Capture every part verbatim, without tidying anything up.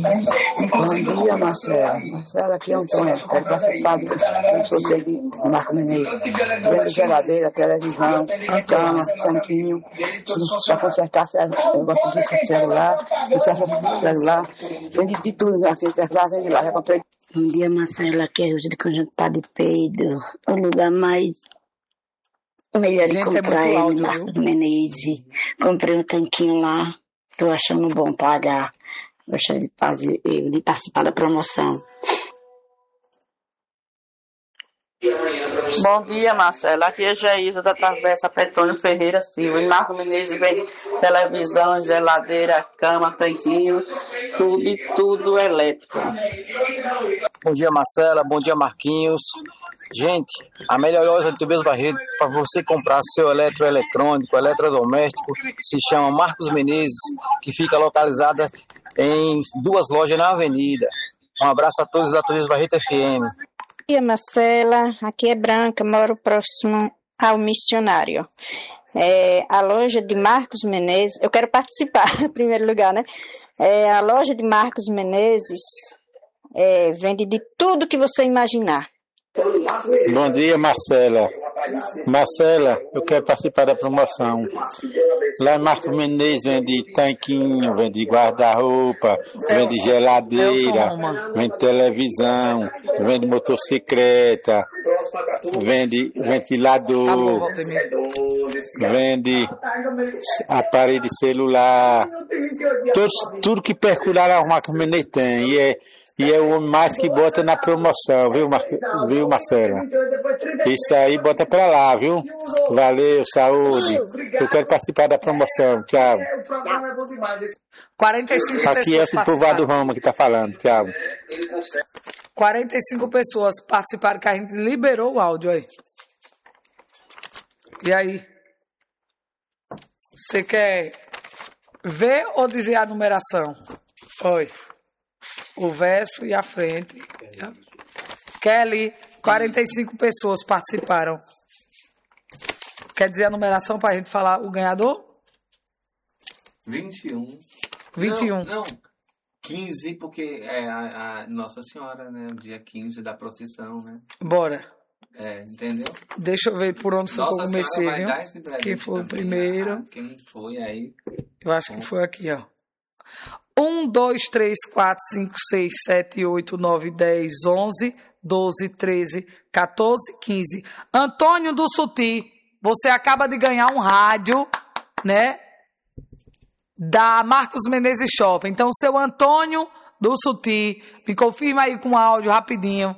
Bom dia, Marcela. Marcela, aqui é Antônio. Quero participar do sorteio de Marco Menezes. Vendo geladeira, televisão, cama, tanquinho. Para consertar eu gosto de celular, conserta celular. Vende de tudo aqui, lá, vende lá. Já comprei. Bom dia, Marcela. Aqui é Rosa de Conjunto Padre Pedro. O lugar mais melhor de comprar é no Marco Menezes. Comprei um tanquinho lá. Tô achando bom pagar. Gostaria de, fazer, de participar da promoção. Bom dia, Marcela. Aqui é Geisa da Travessa Petônio Ferreira Silva. E Marco Menezes vende televisão, geladeira, cama, tanquinhos, tudo e tudo elétrico. Bom dia, Marcela. Bom dia, Marquinhos. Gente, a melhor loja de Tobias Barreto para você comprar seu eletroeletrônico, eletrodoméstico, se chama Marcos Menezes, que fica localizada em duas lojas na avenida. Um abraço a todos da Tobias Barreto F M. Bom dia, Marcela. Aqui é Branca, moro próximo ao Missionário. É, a loja de Marcos Menezes, eu quero participar em primeiro lugar, né? É, a loja de Marcos Menezes é, vende de tudo que você imaginar. Bom dia, Marcela. Marcela, eu quero participar da promoção. Lá em Marcos Menezes vende tanquinho, vende guarda-roupa, vende geladeira, vende televisão, vende motocicleta, vende ventilador, vende aparelho de celular. Tudo, tudo que percular lá o Marcos Menezes tem. E é E é o homem mais que bota na promoção, viu, Mar... viu, Marcela? Isso aí, bota pra lá, viu? Valeu, saúde. Eu quero participar da promoção. Tchau. quarenta e cinco Aqui é o Povoado Roma que tá falando. Tchau. quarenta e cinco pessoas participaram, que a gente liberou o áudio aí. E aí? Você quer ver ou dizer a numeração? Oi. O verso e a frente. Kelly, quarenta e cinco pessoas participaram. Quer dizer a numeração para a gente falar o ganhador? vinte e um. vinte e um. Não, não. quinze, porque é a, a Nossa Senhora, né? O dia quinze da procissão, né? Bora. É, entendeu? Deixa eu ver por onde foi que eu comecei, viu? Quem foi o primeiro? Ah, quem foi aí? Eu acho que foi aqui, ó. um, dois, três, quatro, cinco, seis, sete, oito, nove, dez, onze, doze, treze, quatorze, quinze. Antônio do Suti, você acaba de ganhar um rádio, né? Da Marcos Menezes Shopping. Então, seu Antônio do Suti, me confirma aí com áudio rapidinho.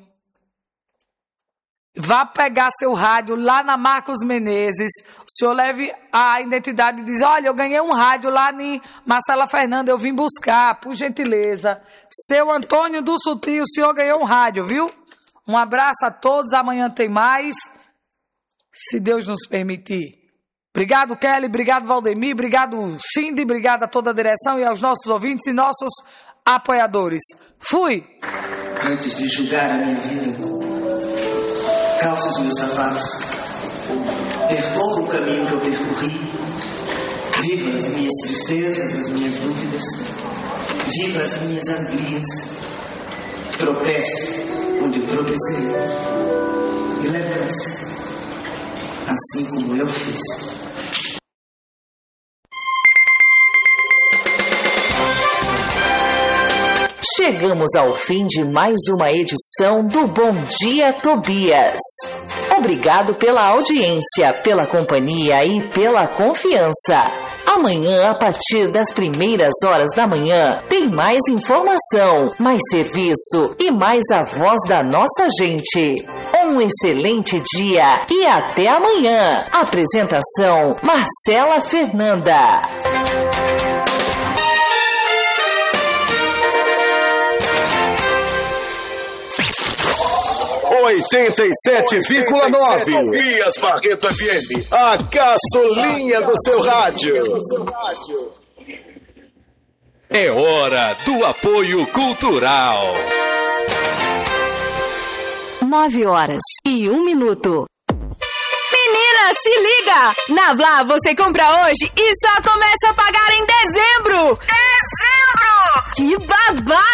Vá pegar seu rádio lá na Marcos Menezes. O senhor leve a identidade e diz: olha, eu ganhei um rádio lá em Marcela Fernanda, eu vim buscar, por gentileza. Seu Antônio do Suti, o senhor ganhou um rádio, viu? Um abraço a todos, amanhã tem mais, se Deus nos permitir. Obrigado, Kelly, obrigado, Valdemir, obrigado, Cindy, obrigado a toda a direção e aos nossos ouvintes e nossos apoiadores. Fui! Antes de julgar a minha vida, calça os meus sapatos, percorra o caminho que eu percorri, viva as minhas tristezas, as minhas dúvidas, viva as minhas alegrias, tropece onde eu tropecei e levante-se, assim como eu fiz. Chegamos ao fim de mais uma edição do Bom Dia Tobias. Obrigado pela audiência, pela companhia e pela confiança. Amanhã, a partir das primeiras horas da manhã, tem mais informação, mais serviço e mais a voz da nossa gente. Um excelente dia e até amanhã. Apresentação: Marcela Fernanda. oitenta e sete vírgula nove Tobias Barreto F M, a caçulinha do seu rádio. É hora do apoio cultural. Nove horas e um minuto. Menina, se liga! Na Blá você compra hoje e só começa a pagar em dezembro! Dezembro! Que babado!